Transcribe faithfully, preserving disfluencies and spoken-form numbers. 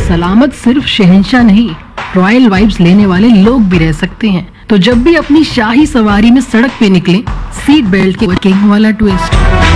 सलामत सिर्फ शहंशाह नहीं, रॉयल वाइब्स लेने वाले लोग भी रह सकते हैं। तो जब भी अपनी शाही सवारी में सड़क पे निकले, सीट बेल्ट के किंग वाला ट्विस्ट।